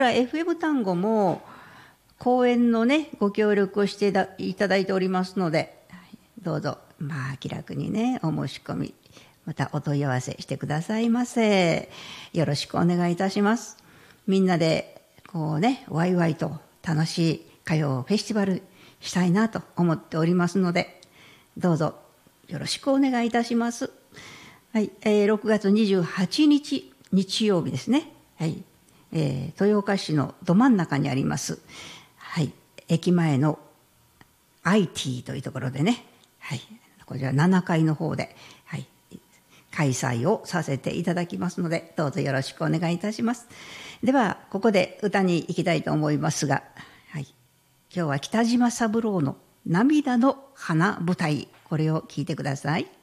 FM 単語も講演のね、ご協力をしていただいておりますので、どうぞ、気楽にね、お申し込み、またお問い合わせしてくださいませ。よろしくお願いいたします。みんなで、こうね、ワイワイと楽しい歌謡フェスティバルしたいなと思っておりますので、どうぞよろしくお願いいたします。はい、6月28日、日曜日ですね。はい、豊岡市のど真ん中にあります、はい、駅前の IT というところでね、はい、こちら7階の方で、はい、開催をさせていただきますので、どうぞよろしくお願いいたします。ではここで歌に行きたいと思いますが、はい、今日は北島三郎の涙の花舞台、これを聞いてください。